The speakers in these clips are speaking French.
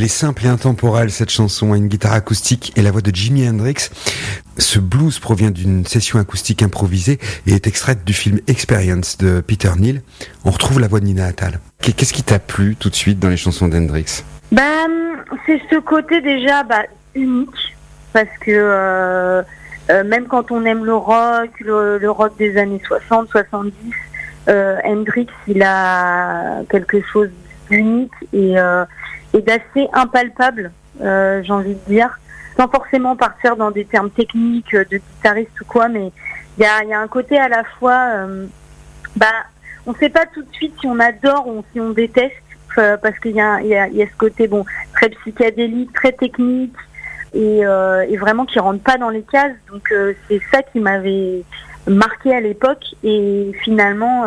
Elle est simple et intemporelle, cette chanson, à une guitare acoustique et la voix de Jimi Hendrix. Ce blues provient d'une session acoustique improvisée et est extraite du film Experience de Peter Neal. On retrouve la voix de Nina Attal. Qu'est-ce qui t'a plu tout de suite dans les chansons d'Hendrix ? C'est ce côté déjà unique, parce que même quand on aime le rock des années 60, 70, Hendrix, il a quelque chose d'unique et d'assez impalpable, j'ai envie de dire, sans forcément partir dans des termes techniques de guitariste ou quoi, mais il y a un côté à la fois, on ne sait pas tout de suite si on adore ou si on déteste, parce qu'il y a ce côté très psychédélique, très technique et vraiment qui rentre pas dans les cases. Donc c'est ça qui m'avait marqué à l'époque et finalement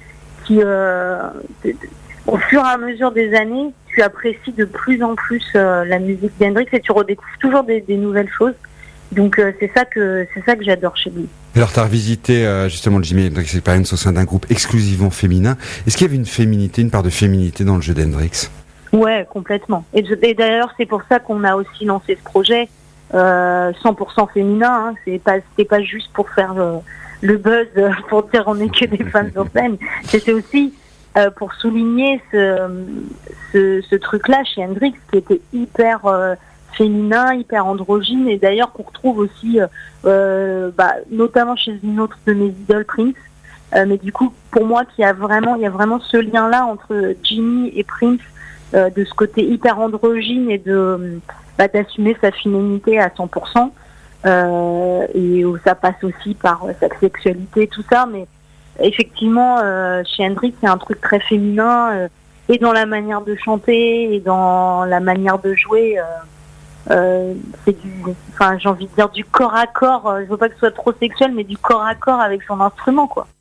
au fur et à mesure des années, tu apprécies de plus en plus la musique d'Hendrix et tu redécouvres toujours des nouvelles choses. Donc c'est ça que j'adore chez lui. Alors tu as revisité justement le Jimi Hendrix Experience au sein d'un groupe exclusivement féminin. Est-ce qu'il y avait une part de féminité dans le jeu d'Hendrix ? Ouais, complètement. Et d'ailleurs c'est pour ça qu'on a aussi lancé ce projet 100% féminin. C'était pas juste pour faire le buzz, pour dire on est que des femmes sur scène. C'était aussi pour souligner ce truc-là chez Hendrix qui était hyper féminin, hyper androgyne, et d'ailleurs qu'on retrouve aussi notamment chez une autre de mes idoles, Prince. Mais du coup, pour moi, il y a vraiment ce lien-là entre Jimi et Prince, de ce côté hyper androgyne et d'assumer sa féminité à 100%, et où ça passe aussi par sa sexualité, tout ça, mais effectivement, chez Hendrix, c'est un truc très féminin, et dans la manière de chanter, et dans la manière de jouer. C'est j'ai envie de dire du corps à corps. Je veux pas que ce soit trop sexuel, mais du corps à corps avec son instrument, quoi.